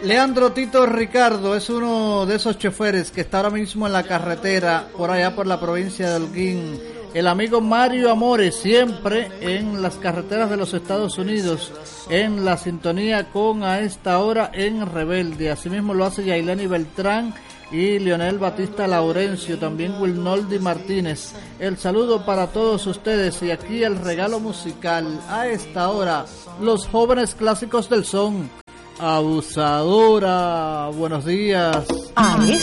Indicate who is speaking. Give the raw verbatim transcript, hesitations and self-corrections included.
Speaker 1: Leandro Tito Ricardo es uno de esos choferes que está ahora mismo en la carretera por allá por la provincia de Holguín. El amigo Mario Amores, siempre en las carreteras de los Estados Unidos, en la sintonía con A Esta Hora en Rebelde. Asimismo lo hace Yailani Beltrán y Leonel Batista Laurencio, también Wilnoldi Martínez. El saludo para todos ustedes y aquí el regalo musical. A esta hora, los jóvenes clásicos del son. Abusadora, buenos días.